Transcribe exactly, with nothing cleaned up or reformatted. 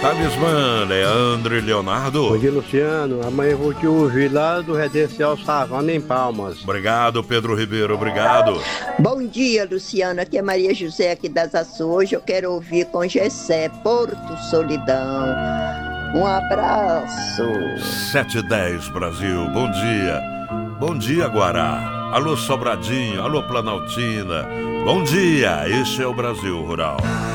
Talismã, Leandro e Leonardo. Bom dia, Luciano. Amanhã eu vou te ouvir lá do Residencial Savana, em Palmas. Obrigado, Pedro Ribeiro, obrigado. Bom dia, Luciano. Aqui é Maria José, aqui das Açores. Hoje eu quero ouvir com Gessé, Porto Solidão. Um abraço. sete e dez, Brasil, bom dia. Bom dia, Guará. Alô, Sobradinho, alô, Planaltina. Bom dia, este é o Brasil Rural.